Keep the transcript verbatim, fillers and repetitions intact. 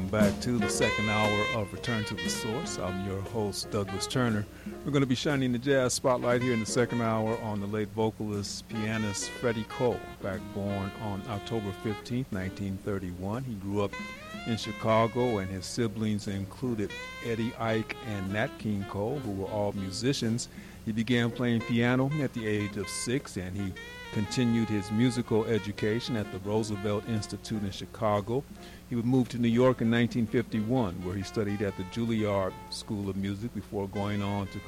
welcome back to the second hour of Return to the Source. I'm your host, Douglas Turner. We're going to be shining the jazz spotlight here in the second hour on the late vocalist, pianist Freddie Cole. Back born on October fifteenth, nineteen thirty-one. He grew up in Chicago, and his siblings included Eddie Ike and Nat King Cole, who were all musicians. He began playing piano at the age of six, and he continued his musical education at the Roosevelt Institute in Chicago. He would move to New York in nineteen fifty-one, where he studied at the Juilliard School of Music before going on to